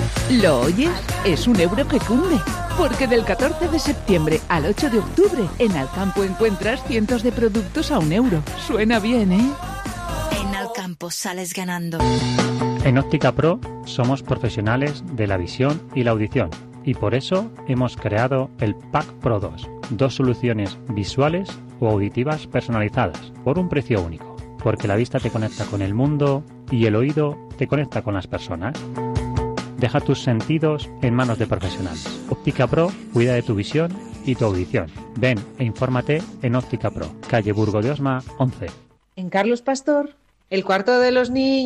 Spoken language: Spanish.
¿Lo oyes? Es un euro que cunde. Porque del 14 de septiembre al 8 de octubre, en Alcampo encuentras cientos de productos a €1. Suena bien, ¿eh? En Alcampo sales ganando. En Óptica Pro somos profesionales de la visión y la audición. Y por eso hemos creado el Pack Pro 2. 2 soluciones visuales o auditivas personalizadas por un precio único. Porque la vista te conecta con el mundo y el oído te conecta con las personas. Deja tus sentidos en manos de profesionales. Óptica Pro cuida de tu visión y tu audición. Ven e infórmate en Óptica Pro, calle Burgo de Osma 11. En Carlos Pastor, el cuarto de los niños.